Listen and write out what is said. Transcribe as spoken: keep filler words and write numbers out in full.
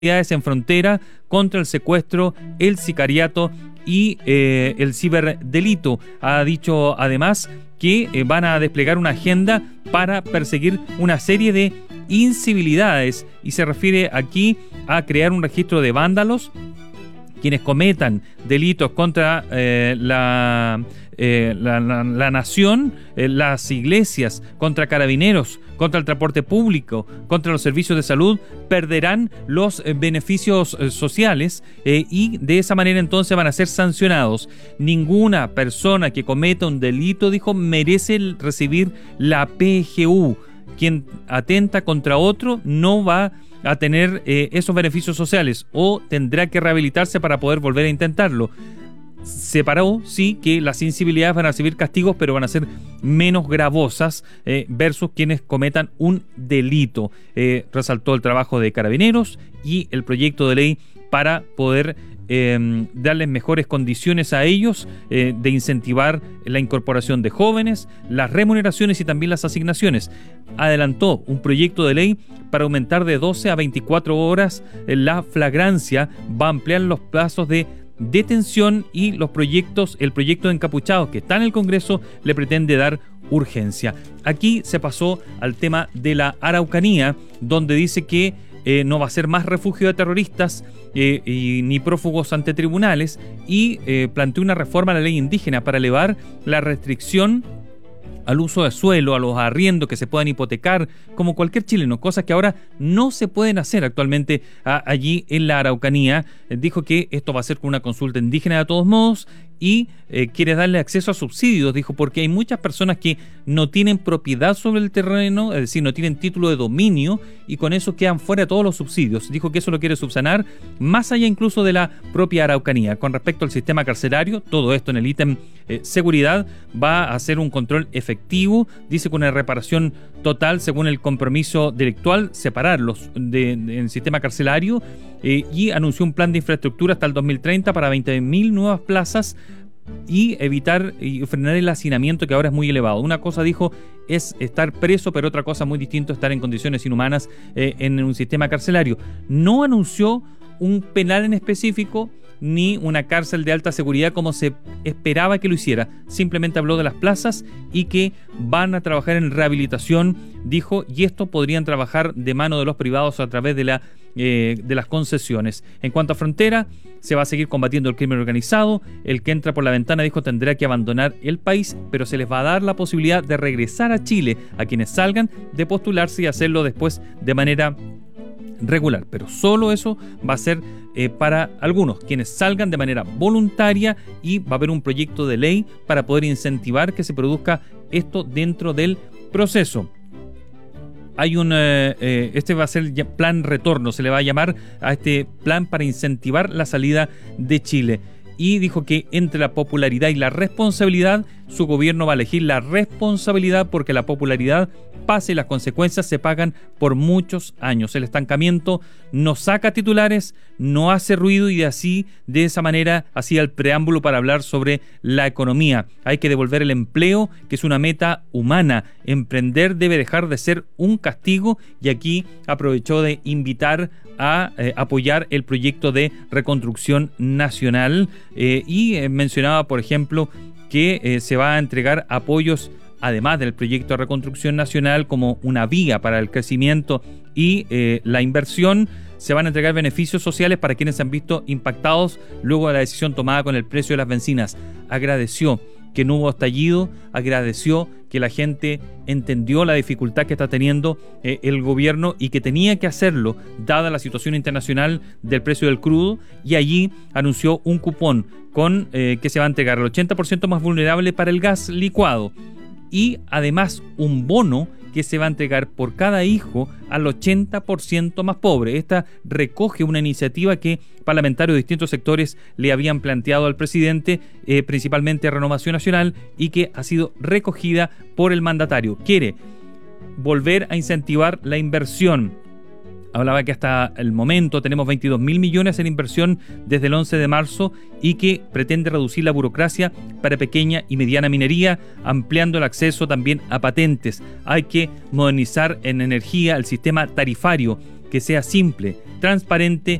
en frontera contra el secuestro, el sicariato y eh, el ciberdelito. Ha dicho además que eh, van a desplegar una agenda para perseguir una serie de incivilidades y se refiere aquí a crear un registro de vándalos, quienes cometan delitos contra eh, la, eh, la, la, la nación, eh, las iglesias, contra carabineros, contra el transporte público, contra los servicios de salud, perderán los eh, beneficios eh, sociales eh, y de esa manera entonces van a ser sancionados. Ninguna persona que cometa un delito, dijo, merece recibir la P G U. Quien atenta contra otro no va a tener eh, esos beneficios sociales o tendrá que rehabilitarse para poder volver a intentarlo. Separó, sí, que las incivilidades van a recibir castigos, pero van a ser menos gravosas eh, versus quienes cometan un delito. Eh, resaltó el trabajo de Carabineros y el proyecto de ley para poder eh, darles mejores condiciones a ellos, eh, de incentivar la incorporación de jóvenes, las remuneraciones y también las asignaciones. Adelantó un proyecto de ley para aumentar de doce a veinticuatro horas la flagrancia, va a ampliar los plazos de detención y los proyectos, el proyecto de encapuchados que está en el Congreso le pretende dar urgencia. Aquí se pasó al tema de la Araucanía, donde dice que eh, no va a ser más refugio de terroristas eh, y, ni prófugos ante tribunales y eh, planteó una reforma a la ley indígena para elevar la restricción al uso de suelo, a los arriendos que se puedan hipotecar, como cualquier chileno, cosas que ahora no se pueden hacer actualmente a, allí en la Araucanía. Eh, dijo que esto va a ser con una consulta indígena de todos modos y eh, quiere darle acceso a subsidios, dijo, porque hay muchas personas que no tienen propiedad sobre el terreno, es decir, no tienen título de dominio y con eso quedan fuera de todos los subsidios. Dijo que eso lo quiere subsanar más allá incluso de la propia Araucanía. Con respecto al sistema carcelario, todo esto en el ítem eh, seguridad va a hacer un control efectivo, dice, con una reparación total según el compromiso delictual, separarlos de, de, del sistema carcelario eh, y anunció un plan de infraestructura hasta el dos mil treinta para veinte mil nuevas plazas y evitar y frenar el hacinamiento que ahora es muy elevado. Una cosa, dijo, es estar preso, pero otra cosa muy distinta, estar en condiciones inhumanas eh, en un sistema carcelario. No anunció un penal en específico ni una cárcel de alta seguridad como se esperaba que lo hiciera. Simplemente habló de las plazas y que van a trabajar en rehabilitación, dijo, y esto podrían trabajar de mano de los privados a través de la eh, de las concesiones. En cuanto a frontera, se va a seguir combatiendo el crimen organizado. El que entra por la ventana, dijo, tendrá que abandonar el país, pero se les va a dar la posibilidad de regresar a Chile a quienes salgan, de postularse y hacerlo después de manera regular, pero solo eso va a ser eh, para algunos, quienes salgan de manera voluntaria, y va a haber un proyecto de ley para poder incentivar que se produzca esto dentro del proceso. Hay un, eh, eh, este va a ser ya plan retorno, se le va a llamar a este plan para incentivar la salida de Chile. Y dijo que entre la popularidad y la responsabilidad, su gobierno va a elegir la responsabilidad porque la popularidad pasa y las consecuencias se pagan por muchos años. El estancamiento no saca titulares, no hace ruido y de así, de esa manera, hacía el preámbulo para hablar sobre la economía. Hay que devolver el empleo, que es una meta humana. Emprender debe dejar de ser un castigo, y aquí aprovechó de invitar a eh, apoyar el proyecto de reconstrucción nacional eh, y eh, mencionaba, por ejemplo, que eh, se va a entregar apoyos, además del proyecto de reconstrucción nacional, como una vía para el crecimiento y eh, la inversión. Se van a entregar beneficios sociales para quienes se han visto impactados luego de la decisión tomada con el precio de las bencinas. Agradeció que no hubo estallido, agradeció que la gente entendió la dificultad que está teniendo eh, el gobierno y que tenía que hacerlo dada la situación internacional del precio del crudo, y allí anunció un cupón con eh, que se va a entregar al ochenta por ciento más vulnerable para el gas licuado, y además un bono que se va a entregar por cada hijo al ochenta por ciento más pobre. Esta recoge una iniciativa que parlamentarios de distintos sectores le habían planteado al presidente, eh, principalmente Renovación Nacional, y que ha sido recogida por el mandatario. Quiere volver a incentivar la inversión. Hablaba que hasta el momento tenemos veintidós mil millones en inversión desde el once de marzo y que pretende reducir la burocracia para pequeña y mediana minería, ampliando el acceso también a patentes. Hay que modernizar en energía el sistema tarifario que sea simple, transparente